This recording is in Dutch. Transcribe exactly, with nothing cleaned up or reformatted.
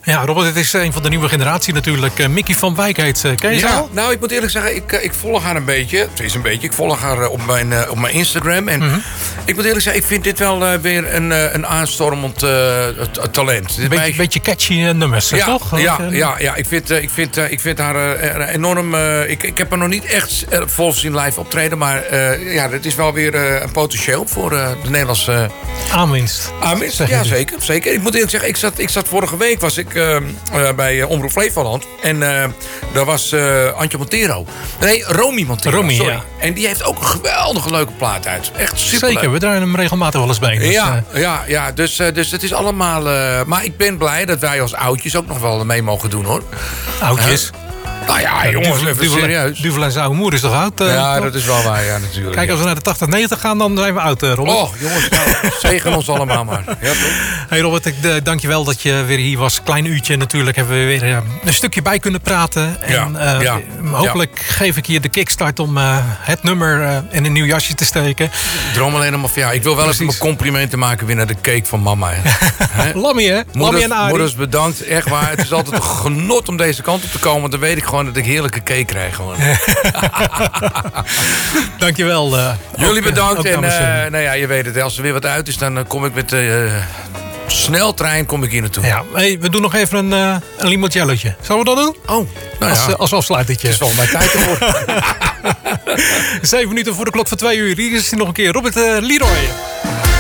Ja, Robert, het is een van de nieuwe generatie natuurlijk. Uh, Mickey van Wijk heet ze. Ken je ja, ze al? Nou, ik moet eerlijk zeggen, ik, ik volg haar een beetje. Het is een beetje. Ik volg haar uh, op, mijn, uh, op mijn Instagram. En Mm-hmm. ik moet eerlijk zeggen, ik vind dit wel uh, weer een, uh, een aanstormend uh, talent. Dit Een beetje, meisje... beetje catchy uh, nummers, ja, toch? Ja, uh, ja, ja, ik vind, uh, ik vind, uh, ik vind haar uh, enorm... Uh, ik, ik heb haar nog niet echt uh, vol zien live optreden. Maar uh, ja, het is wel weer uh, een potentieel voor uh, de Nederlandse... Uh, aanwinst. aanwinst, ja, zeker, zeker. Ik moet eerlijk zeggen, ik zat, ik zat vorige week was ik uh, uh, bij uh, Omroep Flevoland. En uh, daar was uh, Antje Montero. Nee, Romy Montero, Romy, sorry. ja. En die heeft ook een geweldige leuke plaat uit. Echt super. Zeker, we draaien hem regelmatig wel eens bij. Dus, ja, uh... ja, ja, dus, uh, dus het is allemaal... Uh, maar ik ben blij dat wij als oudjes ook nog wel mee mogen doen, hoor. Oudjes? Uh, Nou ja, ja jongens, Duvel, even Duvel, serieus. Duvel en zijn oude moeder is toch oud? Uh, ja, toch? dat is wel waar, ja, natuurlijk. Kijk, ja. als we naar de tachtig, negentig gaan, dan zijn we oud, uh, Robert. Oh, jongens, nou, zegen ons allemaal maar. Ja, toch? Hey Robert, ik uh, dank je wel dat je weer hier was. Klein uurtje natuurlijk, hebben we weer uh, een stukje bij kunnen praten. En ja, uh, ja, hopelijk ja. geef ik je de kickstart om uh, het nummer uh, in een nieuw jasje te steken. Ik droom alleen nog maar van ja, ik wil wel even mijn complimenten maken weer naar de cake van mama. Hè? Lammy, hè? Lammy en Arie. Moeders, bedankt, echt waar. Het is altijd een genot om deze kant op te komen, want dan weet ik gewoon dat ik heerlijke cake krijg. Gewoon. Dankjewel. Uh, Jullie ook, bedankt. uh, en uh, nou ja, je weet het, als er weer wat uit is, dan uh, kom ik met de uh, sneltrein kom ik hier naartoe. Ja, hey, we doen nog even een, uh, een limoncellootje. Zullen we dat doen? Oh, nou als, ja. uh, als afsluitertje. Het is wel mijn tijd ervoor. Zeven minuten voor de klok van twee uur. Hier is hij nog een keer. Robert uh, Leroy.